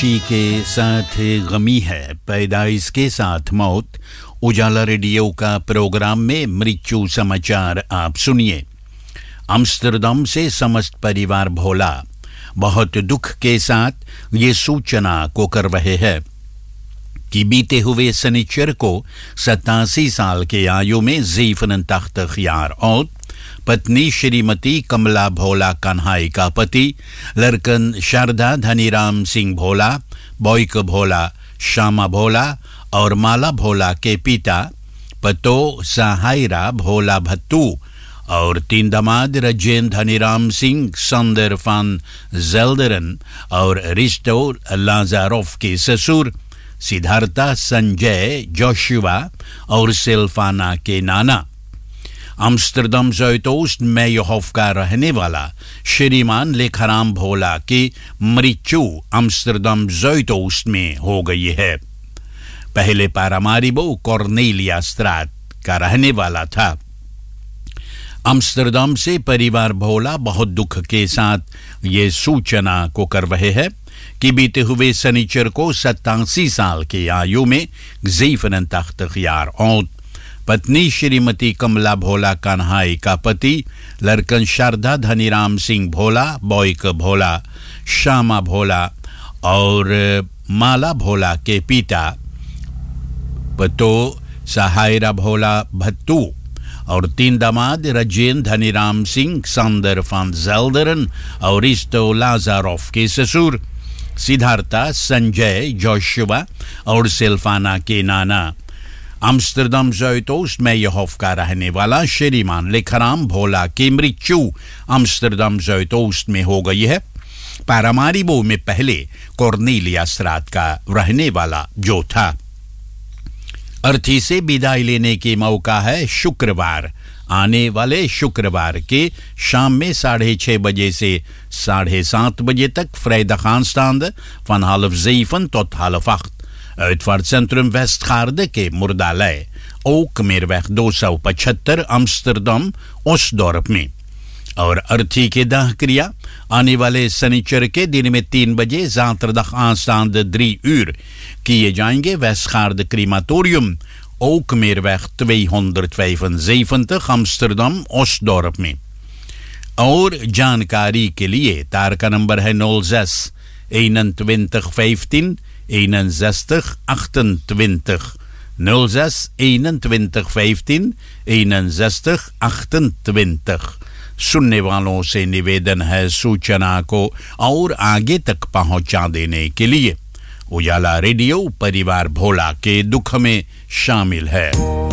खुशी के साथ गमी है, पैदाइश के साथ मौत। उजाला रेडियो का प्रोग्राम में मृत्यु समाचार आप सुनिए। अम्स्टरडम से समस्त परिवार भोला बहुत दुख के साथ ये सूचना को कर रहे हैं कि बीते हुए शनिचर को 87 साल के आयु में ज़ीफ़न तख्त ख़ियार और पत्नी श्रीमती कमला भोला कन्हाई का पति लड़कन शारदा धनीराम सिंह भोला, बॉयक भोला, श्यामा भोला और माला भोला के पिता पतो सहायरा भोला भत्तू और 3 दामाद राजेंद्र धनीराम सिंह, संदर फान जेल्डरन और रिस्टो लाजारोफ के ससुर सिद्धार्था संजय जोशुआ और सिल्फाना के नाना। अम्स्टरडम ज़ोइटोस्ट मेयरहोफ का रहने वाला श्रीमान लेखाराम भोला की मृत्यु अम्स्टरडम ज़ोइटोस्ट में हो गई है। पहले पारामारिबो कॉर्नेलिया स्ट्राट का रहने वाला था। अम्स्टरडम से परिवार भोला बहुत दुख के साथ ये सूचना को कर रहे हैं कि बीते हुए शनिचर को 87 साल की आयु में ज़ीफ़न तख्त ख़ियार और पत्नी श्रीमती कमला भोला कन्हाई का पति लड़कन शारदा धनीराम सिंह भोला, बॉयक भोला, श्यामा भोला और माला भोला के पिता पतो सहायरा भोला भत्तू और 3 दामाद राजेंद्र धनीराम सिंह, संदर फान जेल्डरन और रिस्टो लाजारोफ के ससुर सिद्धार्था संजय जोशुआ और सिल्फाना के नाना। अम्स्टरडम ज़ोइटोस्ट मेयरहोफ का रहने वाला श्रीमान लेखाराम भोला की मृत्यु अम्स्टरडम ज़ोइटोस्ट में हो गई है। पारामारिबो में पहले कॉर्नेलिया स्ट्राट का रहने वाला जो था। अर्थी से विदाई लेने की मौका है शुक्रवार, आने वाले शुक्रवार के शाम में 6:30 बजे से 7:30 बजे तक फ्रेडखानस्तांद van half 7 tot half 8 Uitvaartcentrum Westgaarde के मुर्दालय ओकमेरweg 275 अम्स्टरडम ओसडोर्प में। और अर्थी के दाह क्रिया आने वाले शनिचर के दिन में 3 बजे zaterdag aanstaande 3 uur किए जाएंगे वेस्टगार्ड क्रीमाटोरियम ओकमेरweg 275 अम्स्टरडम ओसडोर्प में। और जानकारी के लिए तार का नंबर है 06 21 15 61 28 06 21 15 61 28। सुनने वालों से निवेदन है सूचना को और आगे तक पहुंचा देने के लिए। उजाला रेडियो परिवार भोला के दुख में शामिल है।